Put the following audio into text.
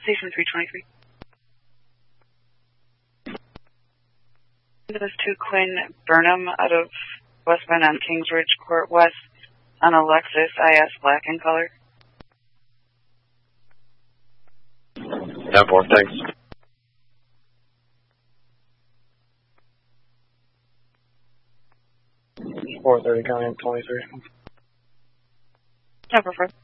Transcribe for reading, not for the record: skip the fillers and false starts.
Station 323. This is to Quinn Burnham out of Westbound on Kings Ridge Court West on a Lexus IS black in color. 10-4, thanks. $430 county 23. 10-4.